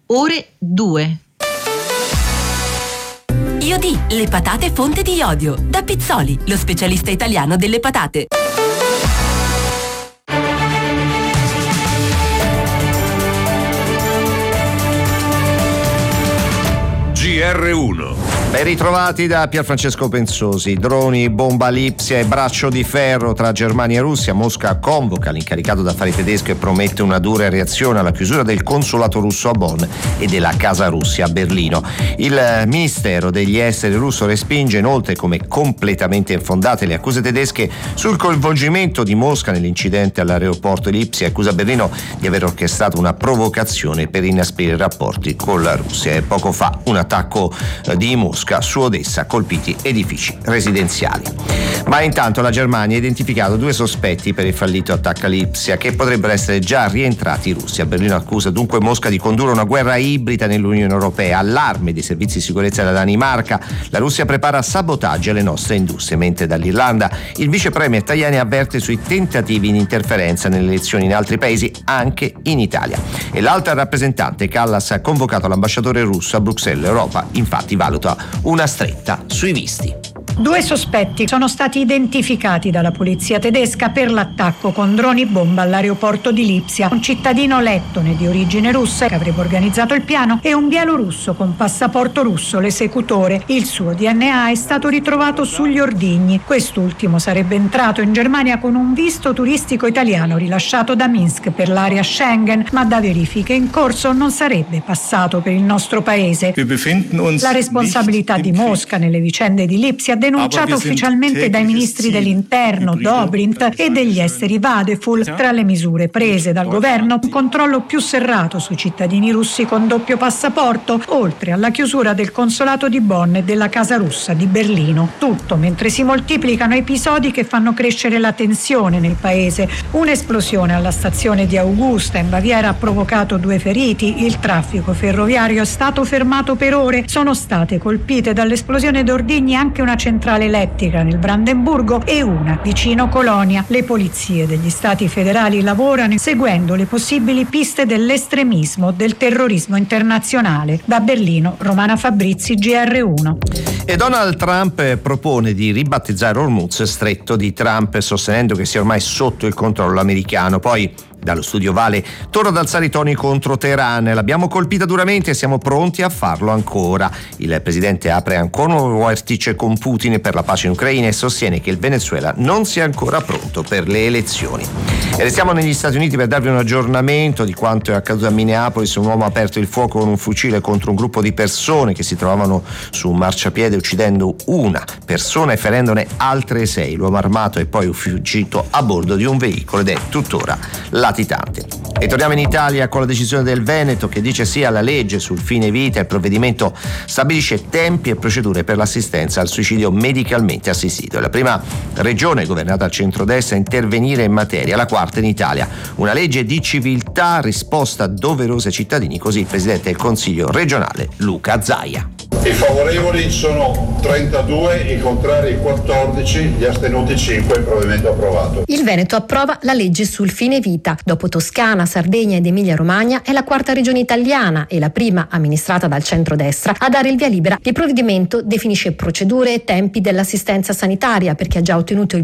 ore 2. Iodi, le patate fonte di iodio. Da Pizzoli, lo specialista italiano delle patate. GR1. Ben ritrovati da Pierfrancesco Pensosi. Droni, bomba Lipsia e braccio di ferro tra Germania e Russia. Mosca convoca l'incaricato d'affari tedesco e promette una dura reazione alla chiusura del consolato russo a Bonn e della Casa Russia a Berlino. Il Ministero degli Esteri russo respinge inoltre come completamente infondate le accuse tedesche sul coinvolgimento di Mosca nell'incidente all'aeroporto di Lipsia e accusa Berlino di aver orchestrato una provocazione per inasprire i rapporti con la Russia. E poco fa un attacco di Mosca su Odessa, colpiti edifici residenziali. Ma intanto la Germania ha identificato 2 sospetti per il fallito attacco a Lipsia che potrebbero essere già rientrati in Russia. Berlino accusa dunque Mosca di condurre una guerra ibrida nell'Unione Europea. Allarme dei servizi di sicurezza della Danimarca. La Russia prepara sabotaggi alle nostre industrie, mentre dall'Irlanda il vice premier Tajani avverte sui tentativi di interferenza nelle elezioni in altri paesi, anche in Italia. E l'alta rappresentante Callas ha convocato l'ambasciatore russo a Bruxelles. L'Europa infatti valuta una stretta sui visti. 2 sospetti sono stati identificati dalla polizia tedesca per l'attacco con droni bomba all'aeroporto di Lipsia. Un cittadino lettone di origine russa che avrebbe organizzato il piano e un bielorusso con passaporto russo, l'esecutore. Il suo DNA è stato ritrovato sugli ordigni. Quest'ultimo sarebbe entrato in Germania con un visto turistico italiano rilasciato da Minsk per l'area Schengen, ma da verifiche in corso non sarebbe passato per il nostro paese. La responsabilità di Mosca nelle vicende di Lipsia denunciata ufficialmente dai ministri dell'interno Dobrindt e degli esteri Vadeful. Tra le misure prese dal governo, un controllo più serrato sui cittadini russi con doppio passaporto, oltre alla chiusura del consolato di Bonn e della Casa Russa di Berlino. Tutto mentre si moltiplicano episodi che fanno crescere la tensione nel paese. Un'esplosione alla stazione di Augusta in Baviera ha provocato 2 feriti. Il traffico ferroviario è stato fermato per ore. Sono state colpite dall'esplosione d'ordigni anche una centrale elettrica nel Brandeburgo e una vicino Colonia. Le polizie degli stati federali lavorano seguendo le possibili piste dell'estremismo, del terrorismo internazionale. Da Berlino, Romana Fabrizi, GR1. E Donald Trump propone di ribattezzare Hormuz Stretto di Trump, sostenendo che sia ormai sotto il controllo americano. Poi dallo studio Vale torna ad alzare i toni contro Teheran. L'abbiamo colpita duramente e siamo pronti a farlo ancora. Il presidente apre ancora un nuovo vertice con Putin per la pace in Ucraina e sostiene che il Venezuela non sia ancora pronto per le elezioni. E restiamo negli Stati Uniti per darvi un aggiornamento di quanto è accaduto a Minneapolis. Un uomo ha aperto il fuoco con un fucile contro un gruppo di persone che si trovavano su un marciapiede, uccidendo una persona e ferendone altre 6. L'uomo armato è poi fuggito a bordo di un veicolo ed è tuttora latitante. E torniamo in Italia con la decisione del Veneto che dice sì alla legge sul fine vita. Il provvedimento stabilisce tempi e procedure per l'assistenza al suicidio medicalmente assistito. È la prima regione governata al centrodestra a intervenire in materia, la 4ª in Italia. Una legge di civiltà, risposta doverosa ai cittadini, così il presidente del Consiglio regionale Luca Zaia. I favorevoli sono 32, i contrari 14, gli astenuti 5, il provvedimento approvato. Il Veneto approva la legge sul fine vita. Dopo Toscana, Sardegna ed Emilia-Romagna è la 4ª regione italiana e la prima amministrata dal centrodestra a dare il via libera. Il provvedimento definisce procedure e tempi dell'assistenza sanitaria per chi ha già ottenuto il